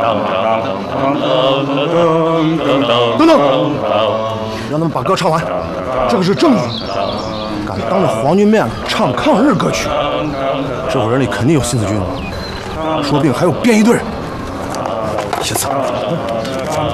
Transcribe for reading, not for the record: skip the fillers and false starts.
等等，让他们把歌唱完，这个是证据。敢当着皇军面唱抗日歌曲，这伙人里肯定有新四军，说不定还有便衣队。先走。